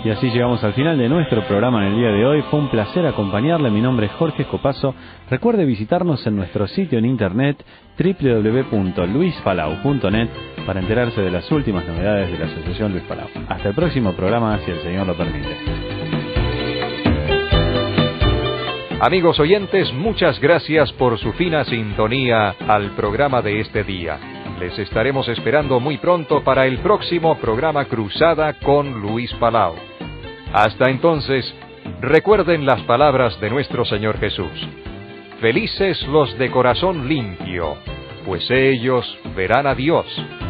Y así llegamos al final de nuestro programa en el día de hoy. Fue un placer acompañarle. Mi nombre es Jorge Escopazo. Recuerde visitarnos en nuestro sitio en internet www.luispalau.net para enterarse de las últimas novedades de la Asociación Luis Palau. Hasta el próximo programa, si el Señor lo permite. Amigos oyentes, muchas gracias por su fina sintonía al programa de este día. Les estaremos esperando muy pronto para el próximo programa Cruzada con Luis Palau. Hasta entonces, recuerden las palabras de nuestro Señor Jesús. Felices los de corazón limpio, pues ellos verán a Dios.